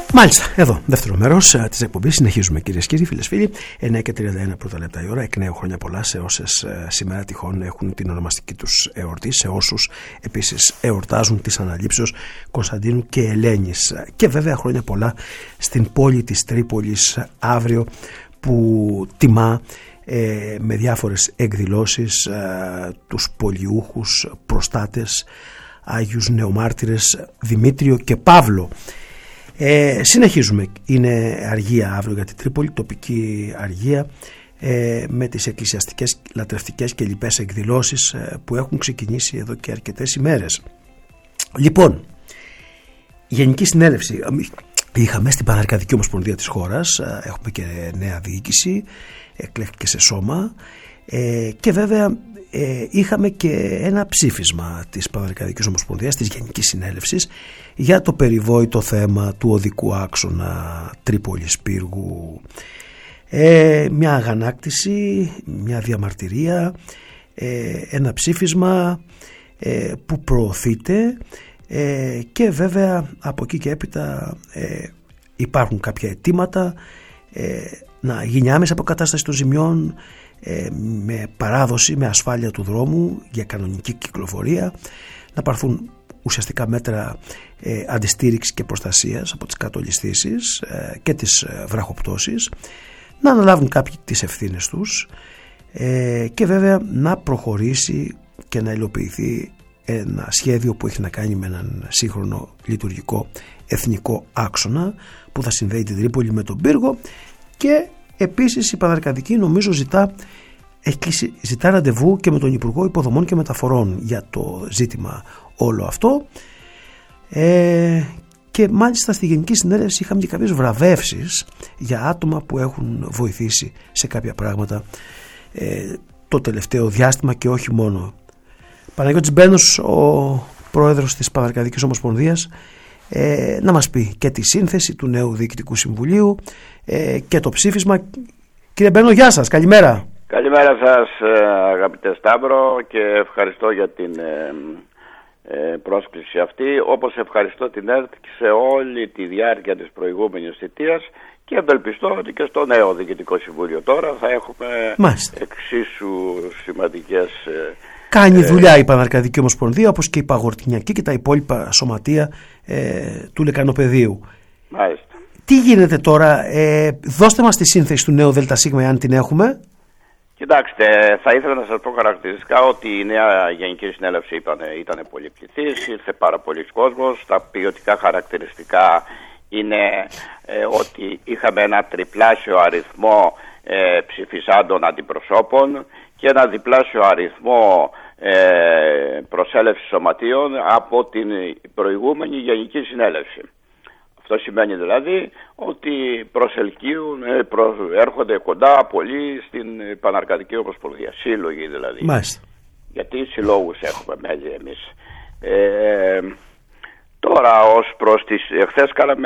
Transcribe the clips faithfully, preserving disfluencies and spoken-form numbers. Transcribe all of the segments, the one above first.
Μάλιστα, εδώ, δεύτερο μέρος της εκπομπής. Συνεχίζουμε, κυρίες και κύριοι, φίλες φίλοι. εννιά και τριάντα ένα πρώτα λεπτά η ώρα. Εκ νέου χρόνια πολλά σε όσες σήμερα τυχόν έχουν την ονομαστική τους εορτή, σε όσους επίσης εορτάζουν τις αναλήψεως Κωνσταντίνου και Ελένης. Και βέβαια χρόνια πολλά στην πόλη της Τρίπολης αύριο, που τιμά ε, με διάφορες εκδηλώσεις ε, τους πολιούχους προστάτες Άγιους Νεομάρτυρες Δημήτριο και Παύλο. Ε, συνεχίζουμε, είναι αργία αύριο για την Τρίπολη, τοπική αργία, ε, με τις εκκλησιαστικές, λατρευτικές και λοιπές εκδηλώσεις ε, που έχουν ξεκινήσει εδώ και αρκετές ημέρες. Λοιπόν, Γενική Συνέλευση είχαμε στην Παναρκαδική Ομοσπονδία της χώρας, ε, έχουμε και νέα διοίκηση, εκλέχθηκε σε σώμα, ε, και βέβαια ε, είχαμε και ένα ψήφισμα της Παναρκαδικής Ομοσπονδίας, της Γενικής Συνέλευσης, για το περιβόητο θέμα του οδικού άξονα Τρίπολης Πύργου. Ε, μια αγανάκτηση, μια διαμαρτυρία, ε, ένα ψήφισμα ε, που προωθείται, ε, και βέβαια από εκεί και έπειτα ε, υπάρχουν κάποια αιτήματα ε, να γίνει άμεση αποκατάσταση των ζημιών, ε, με παράδοση, με ασφάλεια του δρόμου για κανονική κυκλοφορία, να πάρθουν ουσιαστικά μέτρα ε, αντιστήριξης και προστασίας από τις κατολιστήσεις ε, και τις ε, βραχοπτώσεις, να αναλάβουν κάποιοι τις ευθύνες τους, ε, και βέβαια να προχωρήσει και να υλοποιηθεί ένα σχέδιο που έχει να κάνει με έναν σύγχρονο λειτουργικό εθνικό άξονα που θα συνδέει την Τρίπολη με τον Πύργο. Και επίσης η Παναρκαδική νομίζω ζητά, έχει, ζητά ραντεβού και με τον Υπουργό Υποδομών και Μεταφορών για το ζήτημα όλο αυτό, ε, και μάλιστα στη Γενική Συνέλευση είχαμε και κάποιες βραβεύσεις για άτομα που έχουν βοηθήσει σε κάποια πράγματα ε, το τελευταίο διάστημα και όχι μόνο. Παναγιώτης Μπένος, ο πρόεδρος της Παναρκαδικής Ομοσπονδίας, ε, να μας πει και τη σύνθεση του νέου Διοικητικού Συμβουλίου ε, και το ψήφισμα. Κύριε Μπένο, γεια σας, καλημέρα. Καλημέρα σας αγαπητέ Σταύρο, και ευχαριστώ για την ε, ε, πρόσκληση αυτή, όπως ευχαριστώ την ΕΡΤ σε όλη τη διάρκεια της προηγούμενης θητείας, και ευελπιστώ ότι και στο νέο Διοικητικό Συμβούλιο τώρα θα έχουμε Μάλιστα. εξίσου σημαντικές ε, Κάνει δουλειά η Παναρκαδική Ομοσπονδία, όπως και η Παγορτινιακή και τα υπόλοιπα σωματεία ε, του Λεκανοπεδίου. Μάλιστα. Τι γίνεται τώρα, ε, δώστε μας τη σύνθεση του νέου ΔΣ, αν την έχουμε. Κοιτάξτε, θα ήθελα να σας πω χαρακτηριστικά ότι η νέα Γενική Συνέλευση ήταν, ήταν πολυπληθής, ήρθε πάρα πολλοί κόσμος. Τα ποιοτικά χαρακτηριστικά είναι ε, ότι είχαμε ένα τριπλάσιο αριθμό ε, ψηφισάντων αντιπροσώπων και ένα διπλάσιο αριθμό ε, προσέλευσης σωματείων από την προηγούμενη Γενική Συνέλευση. Αυτό σημαίνει δηλαδή ότι προσελκύουν, προ, έρχονται κοντά πολύ στην Παναρκαδική Ομοσπονδία, σύλλογοι δηλαδή. Μάλιστα. Γιατί συλλόγους έχουμε μέλη εμείς. Ε, τώρα ως προς τις... Εχθές κάναμε,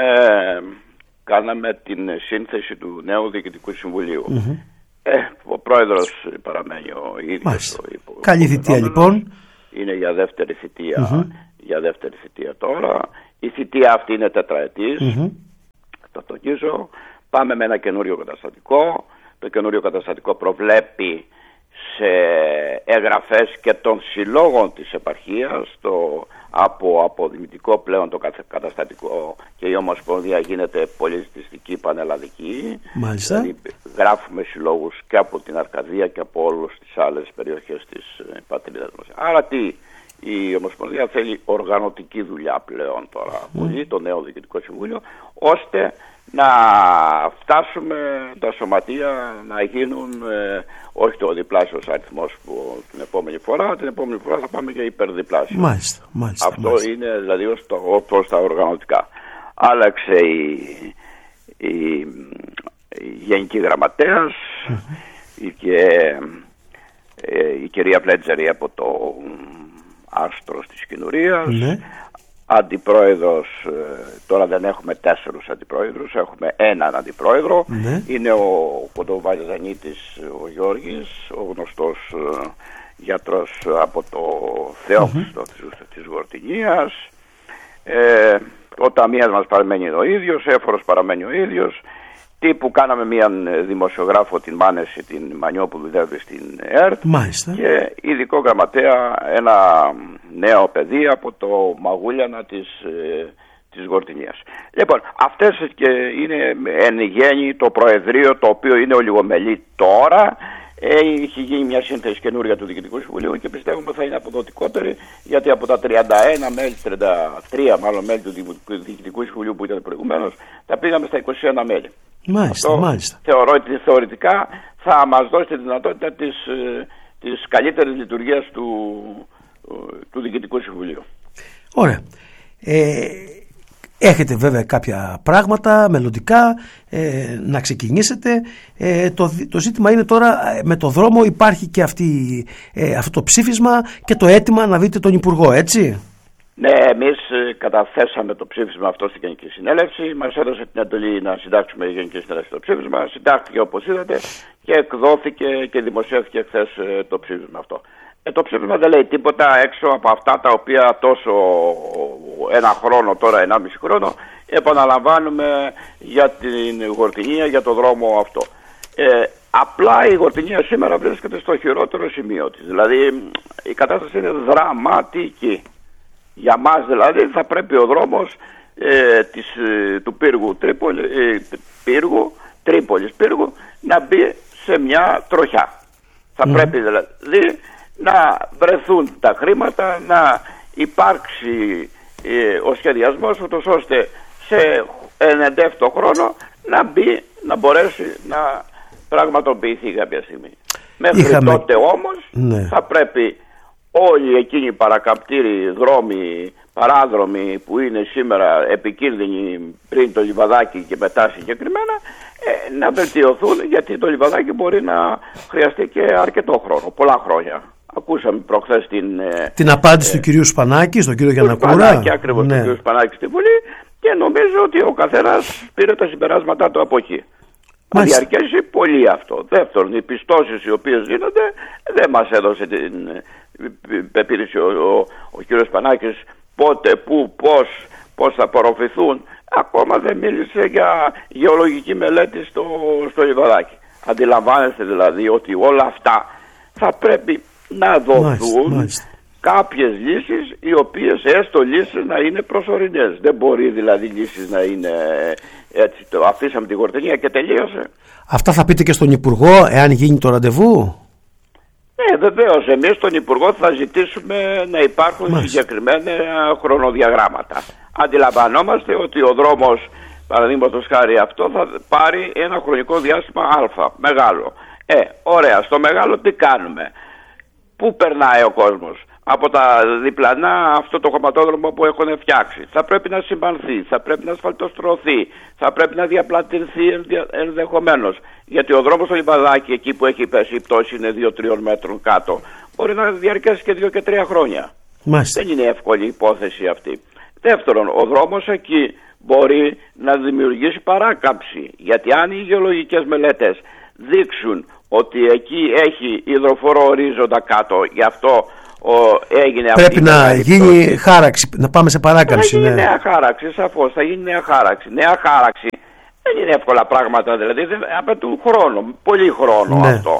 κάναμε την σύνθεση του νέου Διοικητικού Συμβουλίου. Mm-hmm. Ε, ο πρόεδρος παραμένει ο ίδιος. Καλή θητεία λοιπόν. Είναι για δεύτερη θητεία, mm-hmm. για δεύτερη θητεία τώρα. Η θητεία αυτή είναι τετραετής, mm-hmm. το τονίζω. Πάμε με ένα καινούριο καταστατικό. Το καινούριο καταστατικό προβλέπει σε εγγραφές και των συλλόγων της επαρχίας, το από αποδημητικό πλέον το καταστατικό, και η Ομοσπονδία γίνεται πολιτιστική πανελλαδική. Μάλιστα. Δηλαδή γράφουμε συλλόγους και από την Αρκαδία και από όλες τις άλλες περιοχές της πατρίδας μας. Άρα τι, η Ομοσπονδία θέλει οργανωτική δουλειά πλέον τώρα, mm. πολύ, το νέο Διοικητικό Συμβούλιο, ώστε να φτάσουμε τα σωματεία να γίνουν ε, όχι το διπλάσιος αριθμός που την επόμενη φορά, την επόμενη φορά θα πάμε και υπερδιπλάσιο. Μάλιστα, μάλιστα, Αυτό μάλιστα. είναι δηλαδή ως, το, ως τα οργανωτικά. Άλλαξε η, η, η Γενική Γραμματέας, mm-hmm. η, και, ε, η κυρία Πλέτζερη από το Άστρος της Κοινουρίας. Mm-hmm. Αντιπρόεδρος, τώρα δεν έχουμε τέσσερους αντιπρόεδρους, έχουμε έναν αντιπρόεδρο. Ναι. Είναι ο Κοντοβαλιζανίτης ο Γιώργης, ο γνωστός ε, γιατρός από το Θεόξιστο mm-hmm. της, της Γορτινίας. Ε, ο ταμείας μας παραμένει ο ίδιος, έφορος παραμένει ο ίδιος. Τύπου κάναμε μια δημοσιογράφο, την Μάνεση, την Μανιό που δουλεύει στην ΕΡΤ. Μάλιστα. Και ειδικό γραμματέα ένα νέο παιδί από το Μαγούλιανα της, της Γορτινίας. Λοιπόν, αυτές και είναι εν γέννη το Προεδρείο, το οποίο είναι ολιγομελή τώρα. Έχει γίνει μια σύνθεση καινούρια του Διοικητικού Συμβουλίου και πιστεύουμε θα είναι αποδοτικότερη, γιατί από τα τριάντα ένα μέλη, τριάντα τρία μάλλον μέλη του Διοικητικού Συμβουλίου που ήταν προηγουμένως, τα πήγαμε στα είκοσι ένα μέλη. Μάλιστα, Αυτό μάλιστα. Θεωρώ ότι θεωρητικά θα μας δώσει τη δυνατότητα της, της καλύτερης λειτουργίας του, του Διοικητικού Συμβουλίου. Ωραία. Ε, έχετε βέβαια κάποια πράγματα μελλοντικά ε, να ξεκινήσετε. Ε, το, το ζήτημα είναι τώρα με το δρόμο υπάρχει και αυτή, ε, αυτό το ψήφισμα και το αίτημα να δείτε τον Υπουργό, έτσι. Ναι, εμείς καταθέσαμε το ψήφισμα αυτό στην Γενική Συνέλευση. Μας έδωσε την εντολή να συντάξουμε η Γενική Συνέλευση το ψήφισμα. Συντάχθηκε όπως είδατε και εκδόθηκε και δημοσιεύθηκε χθες το ψήφισμα αυτό. Ε, το ψήφισμα δεν λέει τίποτα έξω από αυτά τα οποία τόσο ένα χρόνο, τώρα ενάμιση χρόνο, επαναλαμβάνουμε για την Γορτινία, για το δρόμο αυτό. Ε, απλά η Γορτινία σήμερα βρίσκεται στο χειρότερο σημείο της. Δηλαδή η κατάσταση είναι δραματική. Για μας δηλαδή θα πρέπει ο δρόμος ε, της, ε, του πύργου, Τρίπολη, ε, πύργου Τρίπολης πύργου να μπει σε μια τροχιά. Θα mm. πρέπει δηλαδή να βρεθούν τα χρήματα, να υπάρξει ε, ο σχεδιασμός ούτως ώστε σε ενεντεύτο χρόνο να μπει, να μπορέσει να πραγματοποιηθεί κάποια στιγμή. Μέχρι Είχαμε... τότε όμως ναι. θα πρέπει όλοι εκείνοι οι παρακαπτήριοι δρόμοι, παράδρομοι που είναι σήμερα επικίνδυνοι πριν το Λιβαδάκι και μετά συγκεκριμένα ε, να βελτιωθούν, γιατί το Λιβαδάκι μπορεί να χρειαστεί και αρκετό χρόνο, πολλά χρόνια. Ακούσαμε προχθές την, την απάντηση ε, του κυρίου Σπανάκη, στον κύριο Γιαννακούρα. Σπανάκη, ακριβώς, ναι. Του κυρίου Σπανάκη στη Βουλή, και νομίζω ότι ο καθένας πήρε τα συμπεράσματά του από εκεί. Θα διαρκέσει πολύ αυτό. Δεύτερον, οι πιστώσεις οι οποίες δίνονται δεν μας έδωσε την πεποίθηση ο, ο, ο κύριος Σπανάκης πότε, πού, πώς, πώς θα απορροφηθούν. Ακόμα δεν μίλησε για γεωλογική μελέτη στο, στο Λιβαδάκι. Αντιλαμβάνεστε δηλαδή ότι όλα αυτά θα πρέπει να δοθούν μάλιστα, μάλιστα. κάποιες λύσεις, οι οποίες έστω λύσεις να είναι προσωρινές. Δεν μπορεί δηλαδή λύσεις να είναι έτσι, το αφήσαμε τη Γορτινία και τελείωσε. Αυτά θα πείτε και στον Υπουργό εάν γίνει το ραντεβού? Ναι, βεβαίως. Εμείς στον Υπουργό θα ζητήσουμε να υπάρχουν μάλιστα. συγκεκριμένα χρονοδιαγράμματα. Αντιλαμβανόμαστε ότι ο δρόμος, παραδείγματος χάρη αυτό, θα πάρει ένα χρονικό διάστημα α, μεγάλο. Ε, ωραία, στο μεγάλο τι κάνουμε? Πού περνάει ο κόσμος? Από τα διπλανά αυτό το χωματόδρομο που έχουν φτιάξει. Θα πρέπει να συμπανθεί, θα πρέπει να ασφαλτοστρωθεί, θα πρέπει να διαπλατηνθεί ενδεχομένως. Γιατί ο δρόμος στο Λιβαδάκι, εκεί που έχει πέσει η πτώση, είναι δύο τρία μέτρων κάτω. Μπορεί να διαρκέσει και δύο και τρία χρόνια. Μάλιστα. Δεν είναι εύκολη υπόθεση αυτή. Δεύτερον, ο δρόμος εκεί μπορεί να δημιουργήσει παράκαμψη. Γιατί αν οι γεωλογικές μελέτες δείξουν ότι εκεί έχει υδροφορό ορίζοντα κάτω, γι' αυτό ο, έγινε πρέπει αυτή να γίνει πτώση. Χάραξη, να πάμε σε παράκαμψη. Θα γίνει ναι. νέα χάραξη, σαφώς θα γίνει νέα χάραξη. Νέα χάραξη δεν είναι εύκολα πράγματα, δηλαδή δεν απαιτούν χρόνο, πολύ χρόνο ναι. αυτό.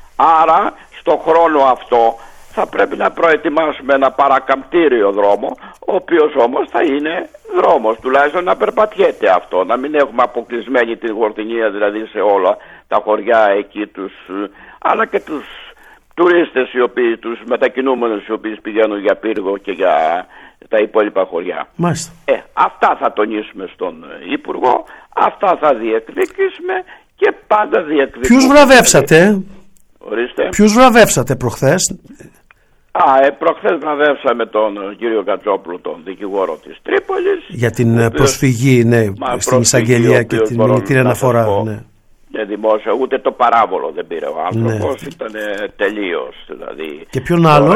Άρα στο χρόνο αυτό θα πρέπει να προετοιμάσουμε ένα παρακαμπτήριο δρόμο, ο οποίος όμως θα είναι δρόμος, τουλάχιστον να περπατιέται αυτό, να μην έχουμε αποκλεισμένη την Γορτινία δηλαδή σε όλα τα χωριά εκεί τους, αλλά και τους τουρίστες οι οποίοι, τους μετακινούμενους οι οποίοι πηγαίνουν για πύργο και για τα υπόλοιπα χωριά. Μάλιστα. Ε, αυτά θα τονίσουμε στον Υπουργό, αυτά θα διεκδικήσουμε και πάντα διεκδικούμε. Ποιους βραβεύσατε? Ορίστε. Ποιους βραβεύσατε προχθές? Α, ε, προχθές βραβεύσαμε τον κύριο Κατσόπουλο, τον δικηγόρο της Τρίπολης. Για την οποίος, προσφυγή, ναι, μα, στην εισαγγελία και την μηνυτήρια αναφορά. Ναι. Και δημόσια, ούτε το παράβολο δεν πήρε ο άνθρωπος, ναι. ήταν τελείως δηλαδή. Και ποιον άλλο?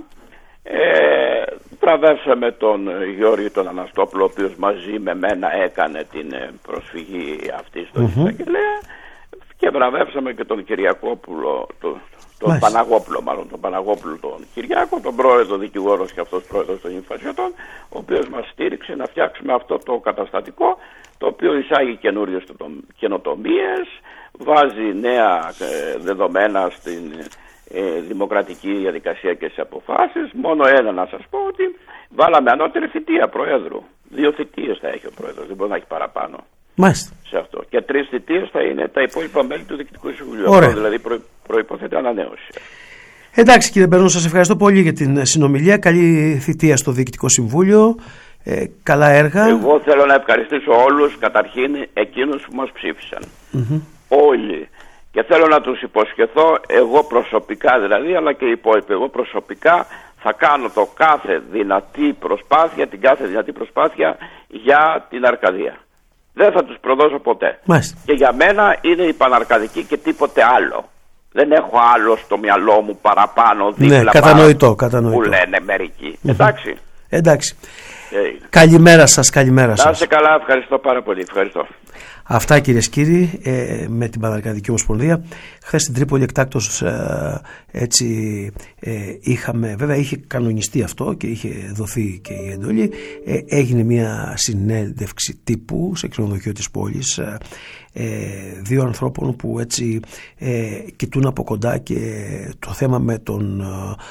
Ε, βραβεύσαμε τον Γιώργη τον Αναστόπουλο, ο οποίος μαζί με μένα έκανε την προσφυγή αυτή στον mm-hmm. εισαγγελέα, και βραβεύσαμε και τον Κυριακόπουλο, τον, τον Μάλιστα. Παναγόπουλο, μάλλον τον Παναγόπουλο τον Κυριάκο, τον πρόεδρο δικηγόρος και αυτός πρόεδρος των Υφασιωτών, ο οποίος μας στήριξε να φτιάξουμε αυτό το καταστατικό, το οποίο εισάγει καινούριες καινοτομίες, βάζει νέα ε, δεδομένα στην ε, δημοκρατική διαδικασία και στις αποφάσεις. Μόνο ένα να σας πω, ότι βάλαμε ανώτερη θητεία προέδρου. Δύο θητείες θα έχει ο πρόεδρος, δεν μπορεί να έχει παραπάνω. Μάλιστα. Σε αυτό. Και τρεις θητείες θα είναι τα υπόλοιπα μέλη του Διοικητικού Συμβουλίου. Αυτό δηλαδή προ, προϋποθέτει ανανέωση. Εντάξει κύριε Μπερνού, σας ευχαριστώ πολύ για την συνομιλία. Καλή θητεία στο Διοικητικό Συμβούλιο. Ε, καλά έργα. Εγώ θέλω να ευχαριστήσω όλους, καταρχήν εκείνους που μας ψήφισαν. Mm-hmm. Όλοι. Και θέλω να τους υποσχεθώ, εγώ προσωπικά δηλαδή, αλλά και οι υπόλοιποι, εγώ προσωπικά θα κάνω το κάθε δυνατή προσπάθεια, την κάθε δυνατή προσπάθεια για την Αρκαδία. Δεν θα τους προδώσω ποτέ. Μάλιστα. Και για μένα είναι η Παναρκαδική και τίποτε άλλο. Δεν έχω άλλο στο μυαλό μου παραπάνω δίπλα. Ναι, κατανοητό, κατανοητό. Που λένε μερικοί. Mm-hmm. Εντάξει. Εντάξει. Ε, καλημέρα σας, καλημέρα σας. Να είστε καλά, ευχαριστώ πάρα πολύ. Ευχαριστώ. Αυτά κυρίες και κύριοι, ε, με την Παναρκαδική Ομοσπονδία. Χθες στην Τρίπολη εκτάκτως ε, έτσι ε, είχαμε, βέβαια είχε κανονιστεί αυτό και είχε δοθεί και η εντολή. Ε, έγινε μια συνέντευξη τύπου σε ξενοδοχείο της πόλης ε, ε, δύο ανθρώπων που έτσι ε, κοιτούν από κοντά και το θέμα με τον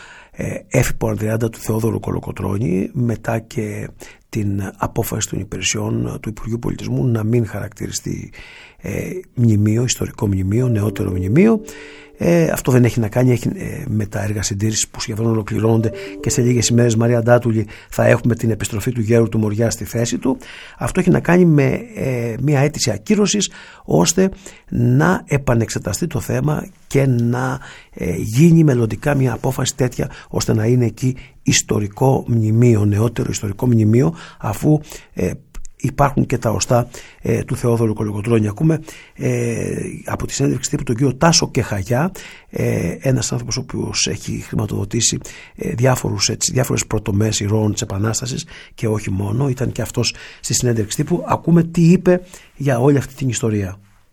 ε, έφυπο Ανδριάντα του Θεόδωρου Κολοκοτρώνη, μετά και την απόφαση των υπηρεσιών του Υπουργείου Πολιτισμού να μην χαρακτηριστεί ε, μνημείο, ιστορικό μνημείο, νεότερο μνημείο. Ε, αυτό δεν έχει να κάνει έχει, ε, με τα έργα συντήρησης που σχεδόν ολοκληρώνονται και σε λίγες ημέρες, Μαρία Ντάτουλη, θα έχουμε την επιστροφή του Γέρου του Μοριά στη θέση του. Αυτό έχει να κάνει με ε, μια αίτηση ακύρωσης ώστε να επανεξεταστεί το θέμα και να ε, γίνει μελλοντικά μια απόφαση τέτοια ώστε να είναι εκεί ιστορικό μνημείο, νεότερο ιστορικό μνημείο, αφού ε, υπάρχουν και τα οστά ε, του Θεόδωρου Κολοκοτρώνη. Ακούμε ε, από τη συνέντευξη τύπου τον κύριο Τάσο Κεχαγιά, ε, ένας άνθρωπος ο οποίος έχει χρηματοδοτήσει ε, διάφορους, έτσι, διάφορες πρωτομές ηρώων της Επανάστασης και όχι μόνο, ήταν και αυτός στη συνέντευξη τύπου. Ακούμε τι είπε για όλη αυτή την ιστορία.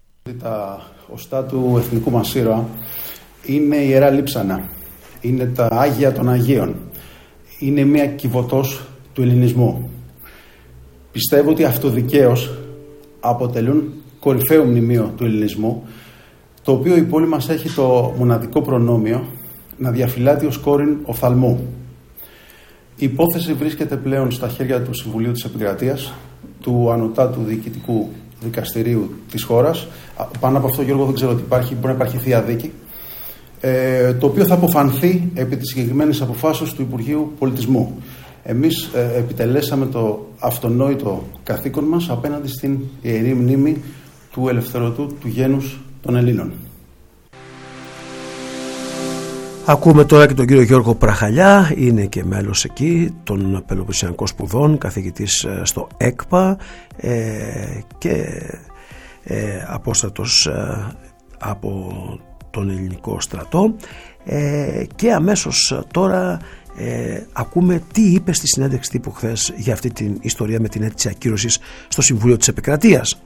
Τα οστά του εθνικού μας ήρωα είναι η Ιερά Λείψανα, είναι τα Άγια των Αγίων, είναι μια κυβωτός του ελληνισμού. Πιστεύω ότι αυτοδικαίως αποτελούν κορυφαίο μνημείο του ελληνισμού, το οποίο η πόλη μας έχει το μοναδικό προνόμιο να διαφυλάτει ως κόρην οφθαλμού. Η υπόθεση βρίσκεται πλέον στα χέρια του Συμβουλίου της Επικρατείας, του Ανωτάτου Διοικητικού Δικαστηρίου της χώρας. Πάνω από αυτό, Γιώργο, δεν ξέρω ότι υπάρχει, μπορεί να υπάρχει θεία δίκη, ε, το οποίο θα αποφανθεί επί της συγκεκριμένης αποφάσεως του Υπουργείου Πολιτισμού. Εμείς ε, επιτελέσαμε το αυτονόητο καθήκον μας απέναντι στην ιερή μνήμη του ελευθερωτού του γένους των Ελλήνων. Ακούμε τώρα και τον κύριο Γιώργο Πραχαλιά, είναι και μέλος εκεί των Πελοποννησιακών Σπουδών, καθηγητής στο ΕΚΠΑ ε, και ε, απόστατος ε, από τον ελληνικό στρατό ε, και αμέσως τώρα Ε, ακούμε τι είπε στη συνέντευξη τύπου χθες για αυτή την ιστορία με την αίτηση ακύρωσης στο Συμβούλιο της Επικρατείας.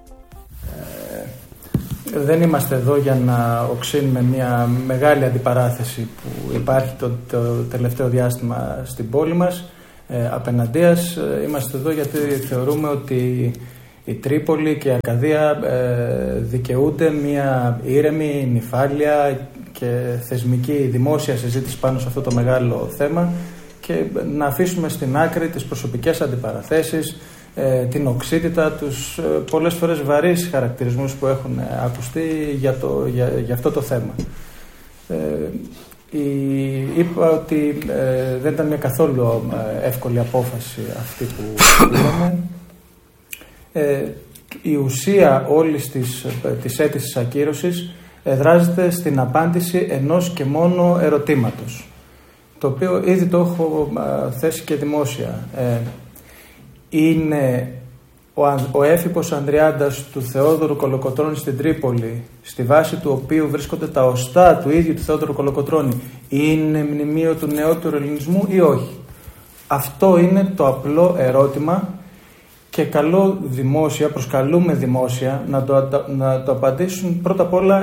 Ε, δεν είμαστε εδώ για να οξύνουμε μια μεγάλη αντιπαράθεση που υπάρχει το, το τελευταίο διάστημα στην πόλη μας. Ε, απέναντίας είμαστε εδώ γιατί θεωρούμε ότι η Τρίπολη και η Αρκαδία ε, δικαιούνται μια ήρεμη, νηφάλια και θεσμική δημόσια συζήτηση πάνω σε αυτό το μεγάλο θέμα και να αφήσουμε στην άκρη τις προσωπικές αντιπαραθέσεις, ε, την οξύτητα, τους ε, πολλές φορές βαρύς χαρακτηρισμούς που έχουν ακουστεί για, το, για, για αυτό το θέμα. Ε, η, είπα ότι ε, δεν ήταν μια καθόλου εύκολη απόφαση αυτή που πήραμε. Ε, η ουσία όλης της, της αίτησης ακύρωσης εδράζεται στην απάντηση ενός και μόνο ερωτήματος, το οποίο ήδη το έχω α, θέσει και δημόσια. Ε, είναι ο, ο έφυπος Ανδριάντας του Θεόδωρου Κολοκοτρώνη στην Τρίπολη, στη βάση του οποίου βρίσκονται τα οστά του ίδιου του Θεόδωρου Κολοκοτρώνη, είναι μνημείο του νεότερου ελληνισμού ή όχι? Αυτό είναι το απλό ερώτημα και καλό δημόσια, προσκαλούμε δημόσια να το, να το απαντήσουν πρώτα απ' όλα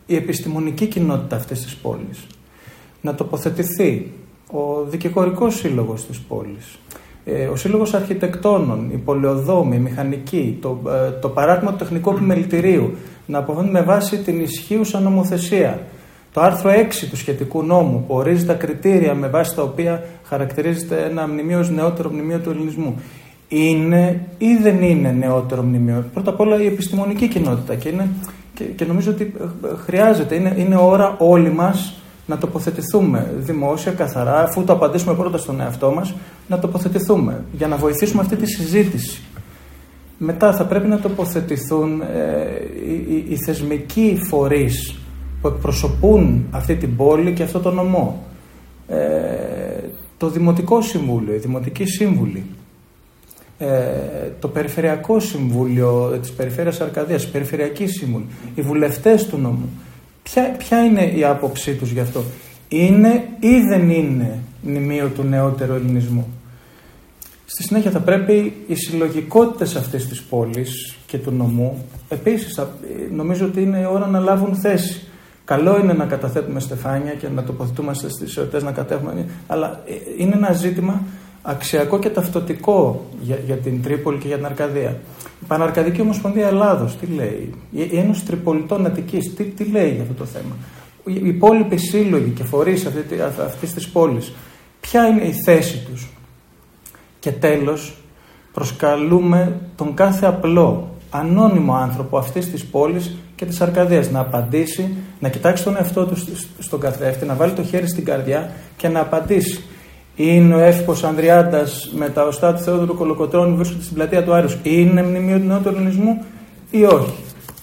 η επιστημονική κοινότητα αυτής της πόλης, να τοποθετηθεί ο δικηγορικός σύλλογος της πόλης, ο σύλλογος αρχιτεκτόνων, οι πολεοδόμοι, οι μηχανικοί, το, το παράρτημα του τεχνικού επιμελητηρίου, να αποφανθούν με βάση την ισχύουσα νομοθεσία. Το άρθρο έξι του σχετικού νόμου που ορίζει τα κριτήρια με βάση τα οποία χαρακτηρίζεται ένα μνημείο ως νεότερο μνημείο του ελληνισμού. Είναι ή δεν είναι νεότερο μνημείο? Πρώτα απ' όλα η επιστημονική κοινότητα και, είναι, και, και νομίζω ότι χρειάζεται, είναι, είναι ώρα όλοι μας να τοποθετηθούμε δημόσια, καθαρά, αφού το απαντήσουμε πρώτα στον εαυτό μας, να τοποθετηθούμε για να βοηθήσουμε αυτή τη συζήτηση. Μετά θα πρέπει να τοποθετηθούν ε, οι, οι, οι θεσμικοί φορείς που εκπροσωπούν αυτή την πόλη και αυτό το νομό. Ε, το Δημοτικό Συμβούλιο, οι Δημοτικοί Σύμβουλοι, ε, το Περιφερειακό Συμβούλιο της Περιφέρειας Αρκαδίας, οι Περιφερειακοί Σύμβουλοι, οι βουλευτές του νομού. Ποια, ποια είναι η άποψή τους γι' αυτό? Είναι ή δεν είναι μνημείο του νεότερου ελληνισμού? Στη συνέχεια θα πρέπει οι συλλογικότητες αυτής της πόλης και του νομού επίσης θα, νομίζω ότι είναι η ώρα να λάβουν θέση. Καλό είναι να καταθέτουμε στεφάνια και να τοποθετούμε στις εορτές, να κατέχουμε, αλλά είναι ένα ζήτημα αξιακό και ταυτοτικό για, για την Τρίπολη και για την Αρκαδία. Η Παναρκαδική Ομοσπονδία Ελλάδος τι λέει? Η Ένωση Τριπολιτών Αττικής τι, τι λέει για αυτό το θέμα? Οι υπόλοιποι σύλλογοι και φορείς αυτή, αυτής της πόλης, ποια είναι η θέση τους? Και τέλος, προσκαλούμε τον κάθε απλό, ανώνυμο άνθρωπο αυτής της πόλης και της Αρκαδίας να απαντήσει, να κοιτάξει τον εαυτό του στον καθρέφτη, να βάλει το χέρι στην καρδιά και να απαντήσει. Είναι ο Εύκος Ανδριάντας με τα οστά του Θεόδωρου Κολοκοτρώνη που βρίσκονται στην πλατεία του Άρους, είναι μνημείο του νεότερου ελληνισμού ή όχι?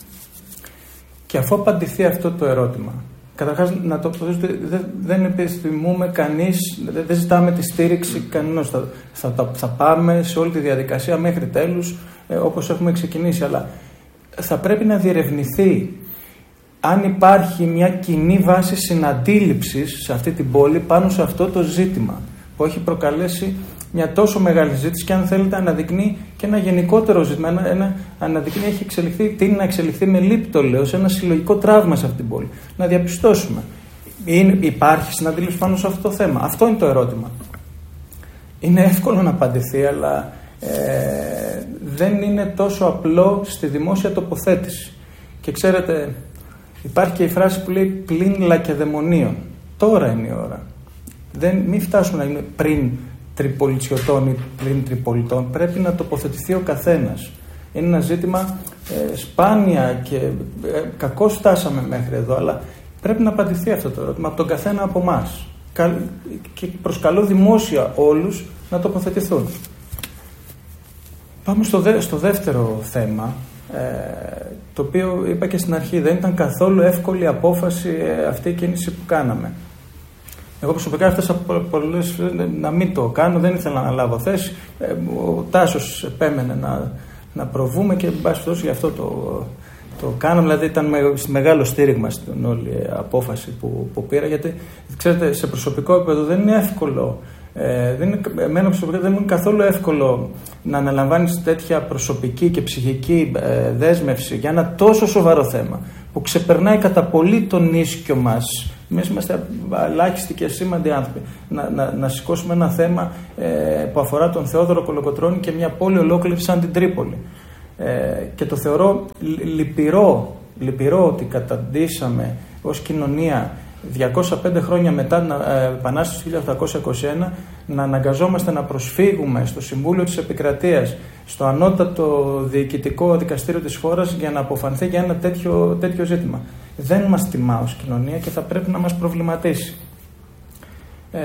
Και αφού απαντηθεί αυτό το ερώτημα, καταρχάς να το πω ότι δεν επιθυμούμε κανείς, δεν ζητάμε τη στήριξη κανένας. Θα, θα, θα πάμε σε όλη τη διαδικασία μέχρι τέλους ε, όπως έχουμε ξεκινήσει, αλλά θα πρέπει να διερευνηθεί αν υπάρχει μια κοινή βάση συναντήληψης σε αυτή την πόλη πάνω σε αυτό το ζήτημα που έχει προκαλέσει μια τόσο μεγάλη ζήτηση και αν θέλετε αναδεικνύει και ένα γενικότερο ζήτημα, ένα, ένα αναδεικνύει, έχει εξελιχθεί, τι είναι να εξελιχθεί με λίπτο, λέω, σε ένα συλλογικό τραύμα σε αυτή την πόλη. Να διαπιστώσουμε, είναι, υπάρχει συναντήληψη πάνω σε αυτό το θέμα? Αυτό είναι το ερώτημα. Είναι εύκολο να απαντηθεί, αλλά ε, δεν είναι τόσο απλό στη δημόσια τοποθέτηση. Και ξέρετε, υπάρχει και η φράση που λέει πλην λακεδαιμονίων. Τώρα είναι η ώρα. Δεν, μην φτάσουμε να είναι πριν τριπολιτσιωτών ή πλην τριπολιτών. Πρέπει να τοποθετηθεί ο καθένας. Είναι ένα ζήτημα ε, σπάνια και ε, κακώς φτάσαμε μέχρι εδώ, αλλά πρέπει να απαντηθεί αυτό το ερώτημα από τον καθένα από εμάς. Και προσκαλώ δημόσια όλους να τοποθετηθούν. Πάμε στο, δε, στο δεύτερο θέμα, ε, το οποίο είπα και στην αρχή, δεν ήταν καθόλου εύκολη απόφαση ε, αυτή η κίνηση που κάναμε. Εγώ προσωπικά έφτασα πολλές να μην το κάνω, δεν ήθελα να λάβω θέση. Ε, ο Τάσος επέμενε να, να προβούμε και εν πάση περιπτώσει γι' αυτό το, το κάναμε. Δηλαδή ήταν με, μεγάλο στήριγμα στην όλη απόφαση που, που πήρα, γιατί ξέρετε, σε προσωπικό επίπεδο δεν είναι εύκολο. Ε, δεν είναι, εμένα προσωπικά δεν είναι καθόλου εύκολο να αναλαμβάνεις τέτοια προσωπική και ψυχική ε, δέσμευση για ένα τόσο σοβαρό θέμα που ξεπερνάει κατά πολύ τον ίσκιο μας. Εμείς είμαστε ελάχιστοι και σήμαντοι άνθρωποι. Να, να, να σηκώσουμε ένα θέμα ε, που αφορά τον Θεόδωρο Κολοκοτρώνη και μια πόλη ολόκληρη σαν την Τρίπολη. Ε, και το θεωρώ λυπηρό, λυπηρό ότι καταντήσαμε ως κοινωνία διακόσια πέντε χρόνια μετά την Επανάσταση του χίλια οκτακόσια είκοσι ένα να αναγκαζόμαστε να προσφύγουμε στο Συμβούλιο της Επικρατείας, στο ανώτατο διοικητικό δικαστήριο της χώρας για να αποφανθεί για ένα τέτοιο, τέτοιο ζήτημα. Δεν μας τιμά ως κοινωνία και θα πρέπει να μας προβληματίσει. Ε,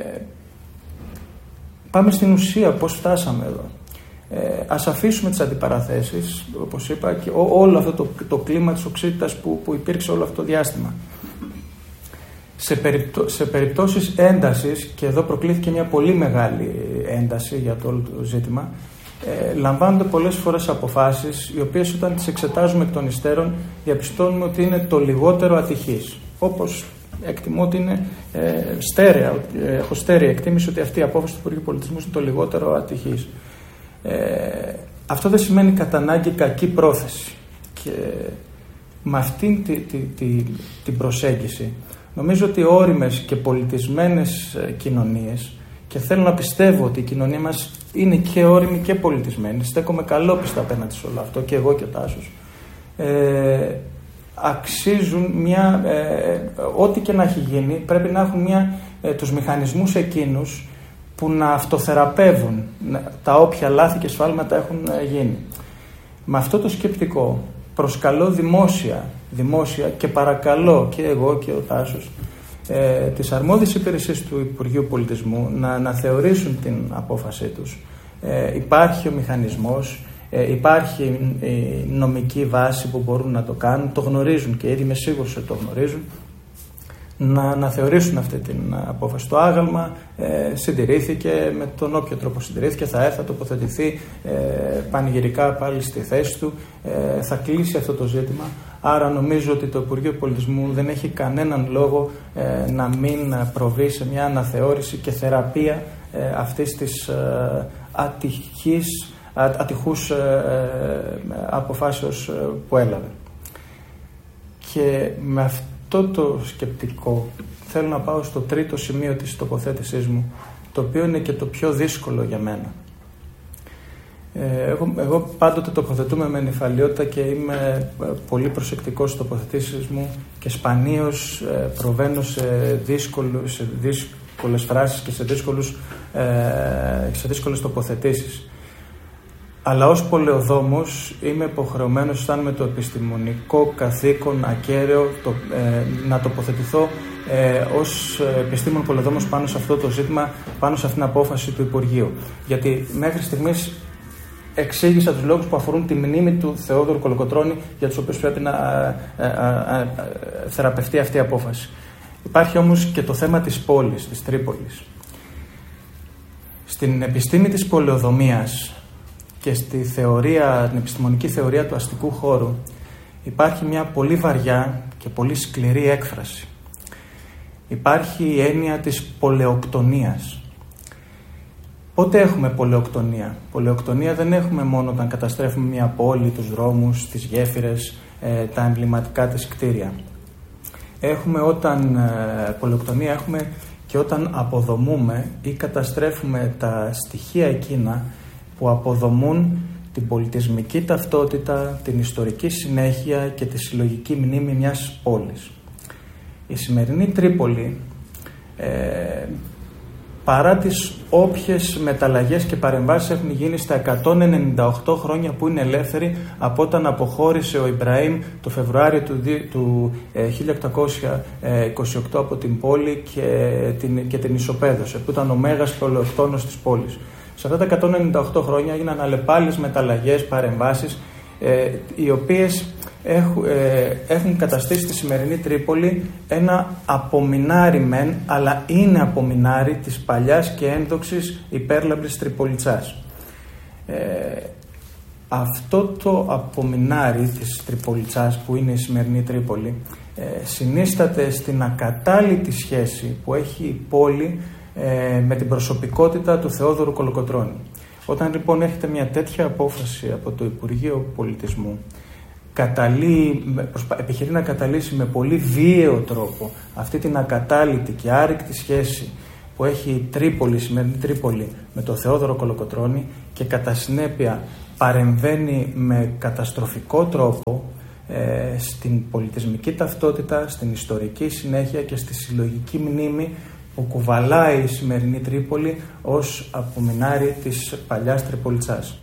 πάμε στην ουσία, πώς φτάσαμε εδώ. Ε, ας αφήσουμε τις αντιπαραθέσεις, όπως είπα, και ό, όλο αυτό το, το κλίμα της οξύτητας που, που υπήρξε όλο αυτό το διάστημα. Σε, περιπτώ, σε περιπτώσεις έντασης, και εδώ προκλήθηκε μια πολύ μεγάλη ένταση για το όλο το ζήτημα, ε, λαμβάνονται πολλές φορές αποφάσεις, οι οποίες όταν τις εξετάζουμε εκ των υστέρων, διαπιστώνουμε ότι είναι το λιγότερο ατυχής. Όπως εκτιμώ ότι είναι ε, στέρεα, ε, έχω στέρεα εκτίμηση ότι αυτή η απόφαση του Υπουργείου Πολιτισμού είναι το λιγότερο ατυχής. Ε, αυτό δεν σημαίνει κατά ανάγκη κακή πρόθεση. Και με αυτήν τη, τη, τη, την προσέγγιση νομίζω ότι όριμες και πολιτισμένες κοινωνίες, και θέλω να πιστεύω ότι η κοινωνία μας είναι και όριμη και πολιτισμένη, στέκομαι καλόπιστα απέναντι σε όλο αυτό, και εγώ και ο Τάσος, ε, αξίζουν μια, ε, ό,τι και να έχει γίνει, πρέπει να έχουν μια, ε, τους μηχανισμούς εκείνους που να αυτοθεραπεύουν τα όποια λάθη και σφάλματα έχουν γίνει. Με αυτό το σκεπτικό προσκαλώ δημόσια, δημόσια και παρακαλώ και εγώ και ο Τάσος ε, τις αρμόδιες υπηρεσίες του Υπουργείου Πολιτισμού να αναθεωρήσουν την απόφασή τους. Ε, υπάρχει ο μηχανισμός, ε, υπάρχει η νομική βάση που μπορούν να το κάνουν, το γνωρίζουν και ήδη είμαι σίγουρος ότι το γνωρίζουν, να αναθεωρήσουν αυτή την απόφαση. Το άγαλμα ε, συντηρήθηκε με τον όποιο τρόπο συντηρήθηκε, θα έρθει, θα τοποθετηθεί ε, πανηγυρικά πάλι στη θέση του, ε, θα κλείσει αυτό το ζήτημα. Άρα νομίζω ότι το Υπουργείο Πολιτισμού δεν έχει κανέναν λόγο ε, να μην προβεί σε μια αναθεώρηση και θεραπεία ε, αυτής της ε, ατυχής, α, ατυχούς ε, ε, αποφάσεως ε, που έλαβε. Και με αυτό Αυτό το σκεπτικό θέλω να πάω στο τρίτο σημείο της τοποθέτησής μου, το οποίο είναι και το πιο δύσκολο για μένα. Ε, εγώ, εγώ πάντοτε τοποθετούμε με νηφαλιότητα και είμαι πολύ προσεκτικός στις τοποθετήσεις μου και σπανίως ε, προβαίνω σε, δύσκολους, σε δύσκολες φράσεις και σε, δύσκολους, ε, σε δύσκολες τοποθετήσεις. Αλλά ως πολεοδόμος είμαι υποχρεωμένος, σαν με το επιστημονικό καθήκον ακέραιο, το, ε, να τοποθετηθώ ε, ως επιστήμον πολεοδόμος πάνω σε αυτό το ζήτημα, πάνω σε αυτήν την απόφαση του Υπουργείου. Γιατί μέχρι στιγμής εξήγησα τους λόγους που αφορούν τη μνήμη του Θεόδωρου Κολοκοτρώνη, για τους οποίους πρέπει να ε, ε, ε, ε, θεραπευτεί αυτή η απόφαση. Υπάρχει όμως και το θέμα της πόλης, της Τρίπολης. Στην επιστήμη της πολεοδομίας και στη θεωρία, την επιστημονική θεωρία του αστικού χώρου υπάρχει μια πολύ βαριά και πολύ σκληρή έκφραση. Υπάρχει η έννοια της πολεοκτονίας. Πότε έχουμε πολεοκτονία? Πολεοκτονία δεν έχουμε μόνο όταν καταστρέφουμε μια πόλη, τους δρόμους, τις γέφυρες, ε, τα εμβληματικά της κτίρια. Έχουμε όταν, ε, πολεοκτονία έχουμε και όταν αποδομούμε ή καταστρέφουμε τα στοιχεία εκείνα που αποδομούν την πολιτισμική ταυτότητα, την ιστορική συνέχεια και τη συλλογική μνήμη μιας πόλης. Η σημερινή Τρίπολη, ε, παρά τις όποιες μεταλλαγές και παρεμβάσεις έχουν γίνει στα εκατόν ενενήντα οκτώ χρόνια που είναι ελεύθερη από όταν αποχώρησε ο Ιμπραήμ το Φεβρουάριο του, του ε, χίλια οκτακόσια είκοσι οκτώ από την πόλη και την, και την ισοπαίδωσε, που ήταν ο μέγας πολεοκτόνος της πόλης. Σε αυτά τα εκατόν ενενήντα οκτώ χρόνια έγιναν αλλεπάλληλες μεταλλαγές, παρεμβάσεις, ε, οι οποίες έχουν, ε, έχουν καταστήσει τη σημερινή Τρίπολη ένα απομεινάρι μεν, αλλά είναι απομεινάρι της παλιάς και ένδοξης υπέρλαμπρης Τριπολιτσάς. Ε, αυτό το απομεινάρι της Τριπολιτσάς που είναι η σημερινή Τρίπολη ε, συνίσταται στην ακατάλητη σχέση που έχει η πόλη ε, με την προσωπικότητα του Θεόδωρου Κολοκοτρώνη. Όταν λοιπόν έρχεται μια τέτοια απόφαση από το Υπουργείο Πολιτισμού, καταλύει, επιχειρεί να καταλύσει με πολύ βίαιο τρόπο αυτή την ακατάλητη και άρρηκτη σχέση που έχει η Τρίπολη, η σημερινή Τρίπολη, με τον Θεόδωρο Κολοκοτρώνη, και κατά συνέπεια παρεμβαίνει με καταστροφικό τρόπο ε, στην πολιτισμική ταυτότητα, στην ιστορική συνέχεια και στη συλλογική μνήμη που κουβαλάει η σημερινή Τρίπολη ως απομεινάρι της παλιάς Τριπολιτσάς.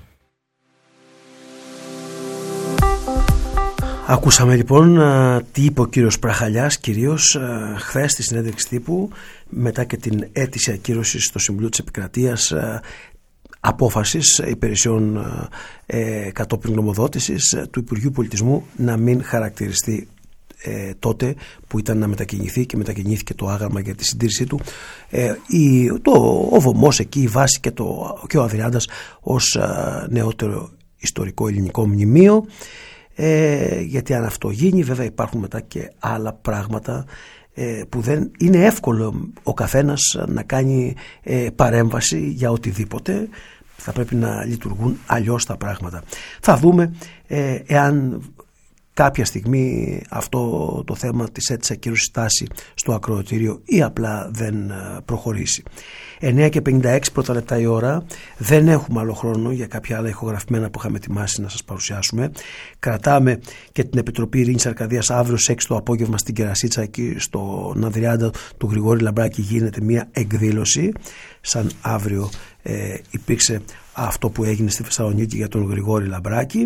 Ακούσαμε λοιπόν τι είπε ο κύριος Πραχαλιάς κυρίως χθες στη συνέντευξη τύπου, μετά και την αίτηση ακύρωσης στο Συμβουλίο της Επικρατείας απόφασης υπηρεσιών ε, κατόπιν γνωμοδότησης του Υπουργείου Πολιτισμού να μην χαρακτηριστεί ε, τότε που ήταν να μετακινηθεί, και μετακινήθηκε το άγαλμα για τη συντήρησή του, ε, η, το, ο Βωμός εκεί, η βάση και, το, και ο Αδριάντας ως ε, νεότερο ιστορικό ελληνικό μνημείο. Ε, γιατί αν αυτό γίνει, βέβαια υπάρχουν μετά και άλλα πράγματα ε, που δεν είναι εύκολο ο καθένας να κάνει ε, παρέμβαση για οτιδήποτε. Θα πρέπει να λειτουργούν αλλιώς τα πράγματα. Θα δούμε ε, εάν κάποια στιγμή αυτό το θέμα της έτσι ακύρωσης στάση στο ακροατήριο ή απλά δεν προχωρήσει. εννιά και πενήντα έξι πρώτα λεπτά η ώρα. Δεν έχουμε άλλο χρόνο για κάποια άλλα ηχογραφημένα που είχαμε ετοιμάσει να σας παρουσιάσουμε. Κρατάμε και την Επιτροπή Ειρήνης Αρκαδίας αύριο στις έξι το απόγευμα στην Κερασίτσα, εκεί στον Ανδριάντα του Γρηγόρη Λαμπράκη γίνεται μια εκδήλωση. Σαν αύριο ε, υπήρξε αυτό που έγινε στη Θεσσαλονίκη για τον Γρηγόρη Λαμπράκη.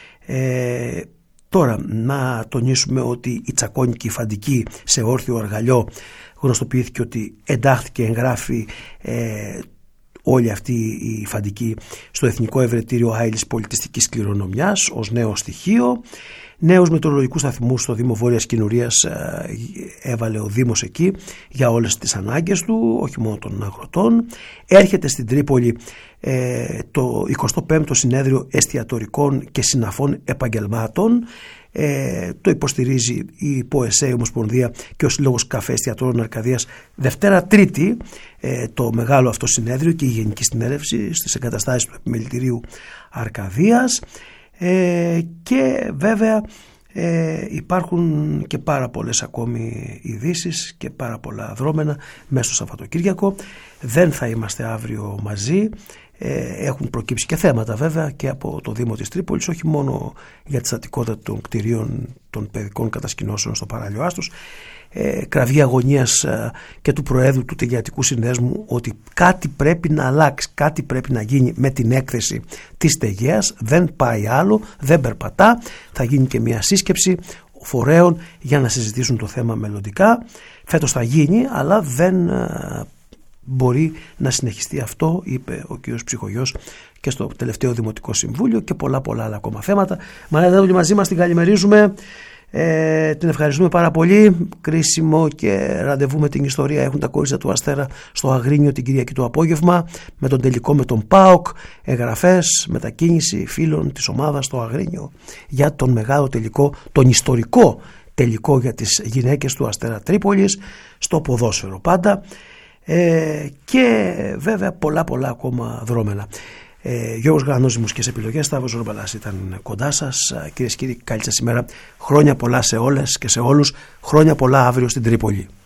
Ε, τώρα να τονίσουμε ότι η Τσακώνικη Φαντική σε όρθιο αργαλιό γνωστοποιήθηκε ότι εντάχθηκε, εγγράφει ε, όλη αυτή η φαντική στο Εθνικό Ευρετήριο Άειλης Πολιτιστικής Κληρονομιάς ως νέο στοιχείο. Νέους μετεωρολογικούς σταθμούς στο Δήμο Βόρειας Κινουρίας ε, έβαλε ο Δήμος εκεί για όλες τις ανάγκες του, όχι μόνο των αγροτών. Έρχεται στην Τρίπολη ε, το εικοστό πέμπτο Συνέδριο Εστιατορικών και Συναφών Επαγγελμάτων. Ε, το υποστηρίζει η ΠΟΕΣΕ, η Ομοσπονδία και ο Σύλλογος Καφέ Εστιατόρων Αρκαδίας. Δευτέρα Τρίτη ε, το μεγάλο αυτό συνέδριο και η Γενική Συνέλευση στις εγκαταστάσεις του Επιμελητηρίου Αρκαδίας. Ε, και βέβαια ε, υπάρχουν και πάρα πολλές ακόμη ειδήσεις και πάρα πολλά δρόμενα μέσα στο Σαββατοκύριακο. Δεν θα είμαστε αύριο μαζί. Ε, έχουν προκύψει και θέματα βέβαια και από το Δήμο της Τρίπολης, όχι μόνο για τη στατικότητα των κτηρίων των παιδικών κατασκηνώσεων στο παράλιο Άστος, ε, κραυγή αγωνίας ε, και του Προέδρου του Τεγιατικού Συνδέσμου ότι κάτι πρέπει να αλλάξει, κάτι πρέπει να γίνει με την έκθεση της Τεγέας. Δεν πάει άλλο, δεν περπατά. Θα γίνει και μια σύσκεψη φορέων για να συζητήσουν το θέμα μελλοντικά. Φέτος θα γίνει, αλλά δεν ε, μπορεί να συνεχιστεί αυτό, είπε ο κ. Ψυχογιός και στο τελευταίο Δημοτικό Συμβούλιο, και πολλά πολλά άλλα ακόμα θέματα. Μαρία μαζί μας, την καλημερίζουμε, ε, την ευχαριστούμε πάρα πολύ. Κρίσιμο και ραντεβού με την ιστορία έχουν τα κορίτσια του Αστέρα στο Αγρίνιο την Κυριακή το απόγευμα, με τον τελικό με τον ΠΑΟΚ, εγγραφές, μετακίνηση φίλων της ομάδας στο Αγρίνιο για τον μεγάλο τελικό, τον ιστορικό τελικό για τις γυναίκες του Αστέρα Τρίπολης στο ποδόσφαιρο πάντα. Ε, και βέβαια πολλά πολλά ακόμα δρόμενα. ε, Γιώργος Γρανός, μουσικές επιλογές, Σταύρος Ζορμπαλάς ήταν κοντά σας. Κυρίες και κύριοι, καλή σας ημέρα. Χρόνια πολλά σε όλες και σε όλους. Χρόνια πολλά αύριο στην Τρίπολη.